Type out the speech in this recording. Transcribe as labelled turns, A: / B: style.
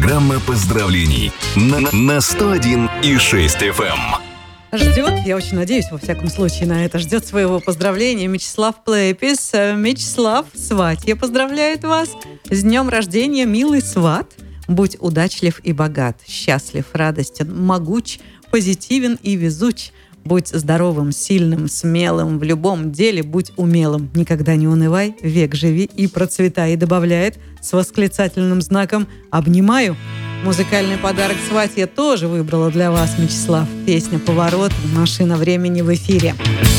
A: Программа поздравлений на 101,6 FM.
B: Ждет, я очень надеюсь, во всяком случае, на это, ждет своего поздравления Мечислав Плейпис. Мечислав, сватья поздравляет вас. С днем рождения, милый сват. Будь удачлив и богат, счастлив, радостен, могуч, позитивен и везуч. Будь здоровым, сильным, смелым, в любом деле будь умелым. Никогда не унывай, век живи и процветай. И добавляет с восклицательным знаком «Обнимаю». Музыкальный подарок сватья тоже выбрала для вас, Мечислав. Песня «Поворот», «Машина времени» в эфире.